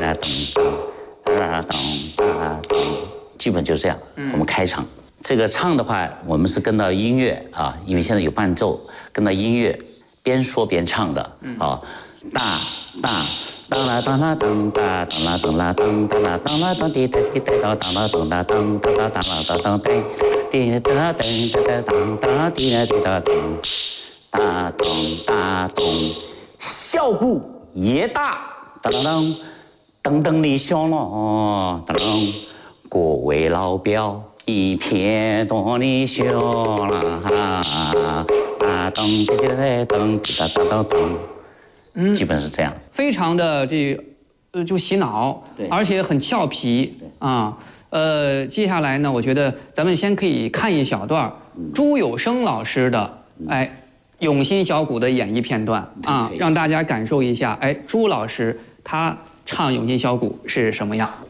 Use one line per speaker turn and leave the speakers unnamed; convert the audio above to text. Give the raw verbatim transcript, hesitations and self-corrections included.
哒咚当哒咚哒咚，基本就这样。我们开场，这个唱的话，我们是跟到音乐啊，因为现在有伴奏，跟到音乐，边说边唱的啊，大大。当啦当啦当哒当啦当啦当当啦当啦当滴答滴答当啦当啦当当啦当啦当当滴滴答滴答当当滴答滴答当大咚大咚，效果也大，当当当当的响了，当当各位老表一天多的响了哈，大咚滴滴答咚滴答当当当。嗯，基本是这样，
非常的这，呃，就洗脑，
对，
而且很俏皮，对啊，呃，接下来呢，我觉得咱们先可以看一小段嗯、朱有声老师的，哎，永新小鼓的演绎片段啊，让大家感受一下，哎，朱老师他唱永新小鼓是什么样。